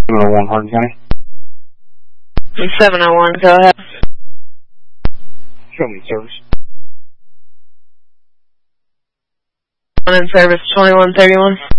701 Hardin County. 701, go ahead. Show me service. On in service 2131.